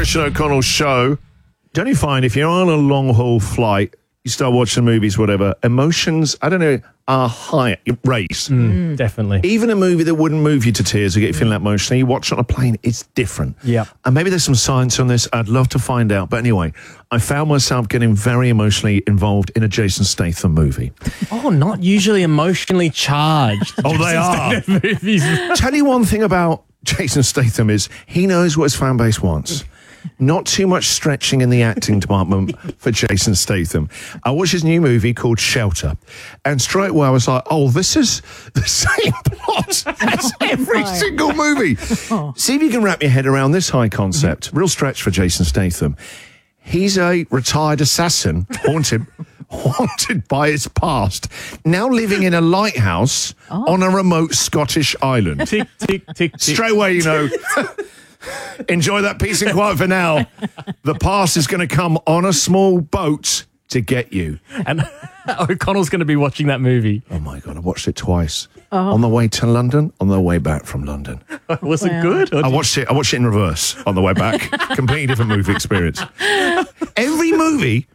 Christian O'Connell show. Don't you find if you're on a long-haul flight, you start watching movies, whatever, emotions, I don't know, are high, raise. Definitely. Even a movie that wouldn't move you to tears or get you feeling that emotional, you watch it on a plane, it's different. Yeah. And maybe there's some science on this. I'd love to find out. But anyway, I found myself getting very emotionally involved in a Jason Statham movie. Oh, not usually emotionally charged. Oh, they are. Movies. Tell you one thing about Jason Statham is he knows what his fan base wants. Not too much stretching in the acting department for Jason Statham. I watched his new movie called Shelter, and straight away I was like, oh, this is the same plot as every single movie. See if you can wrap your head around this high concept. Real stretch for Jason Statham. He's a retired assassin, haunted by his past, now living in a lighthouse on a remote Scottish island. Tick, tick, tick, tick. Straight away, you know... Enjoy that peace and quiet for now. The past is going to come on a small boat to get you. And O'Connell's going to be watching that movie. Oh, my God. I watched it twice. On the way to London, on the way back from London. Was it good? I watched it in reverse on the way back. Completely different movie experience. Every movie,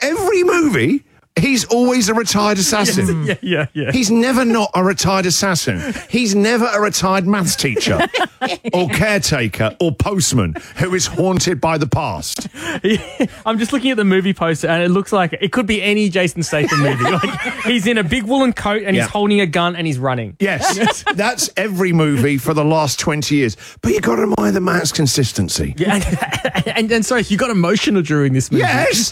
he's always a retired assassin. Yeah. He's never not a retired assassin. He's never a retired maths teacher or caretaker or postman who is haunted by the past. I'm just looking at the movie poster and it looks like it could be any Jason Statham movie. Like he's in a big woolen coat and he's holding a gun and he's running. Yes, that's every movie for the last 20 years. But you got to admire the man's consistency. Yeah, and sorry, you got emotional during this movie. Yes.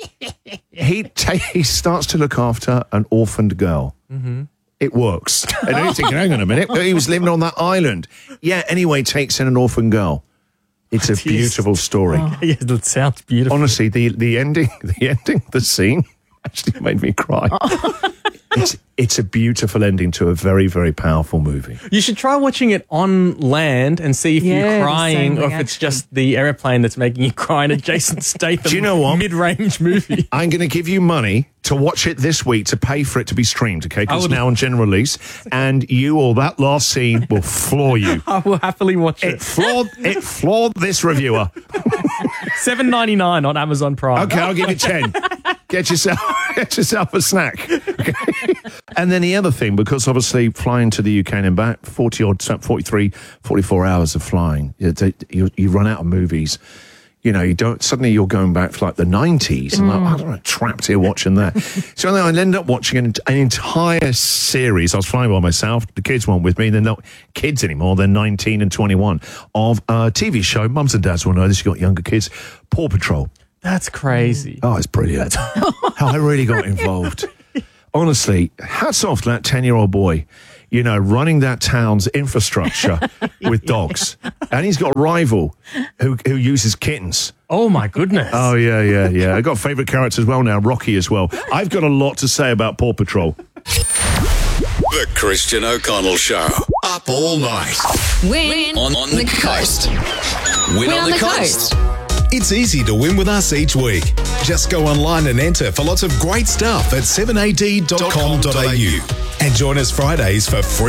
He starts to look after an orphaned girl. Mm-hmm. It works. And you're thinking, hang on a minute, he was living on that island. Yeah, anyway, takes in an orphaned girl. It's a beautiful story. Yeah, that sounds beautiful. Honestly, the ending, the scene actually made me cry. It's a beautiful ending to a very, very powerful movie. You should try watching it on land and see if you're crying or if it's just the airplane that's making you cry in a Jason Statham Do you know what? mid-range movie. I'm going to give you money to watch it this week to pay for it to be streamed, okay? Because it's now on general release. And you or that last scene will floor you. I will happily watch it. It floored this reviewer. $7.99 on Amazon Prime. Okay, I'll give you 10. Get yourself a snack. Okay? And then the other thing, because obviously flying to the UK and back, 43, 44 hours of flying, you run out of movies. You know, suddenly you're going back to like the 90s and I don't know, trapped here watching that. So I ended up watching an entire series. I was flying by myself. The kids weren't with me. They're not kids anymore. They're 19 and 21 of a TV show. Mums and dads will know this. You've got younger kids. Paw Patrol. That's crazy. Oh, it's brilliant. How I really got involved. Honestly, hats off to that 10-year-old boy, you know, running that town's infrastructure with dogs. And he's got a rival who uses kittens. Oh, my goodness. Oh, yeah. I got a favourite character as well now, Rocky as well. I've got a lot to say about Paw Patrol. The Christian O'Connell Show. Up all night. Win on the coast. Win on the coast. It's easy to win with us each week. Just go online and enter for lots of great stuff at 7ad.com.au. And join us Fridays for free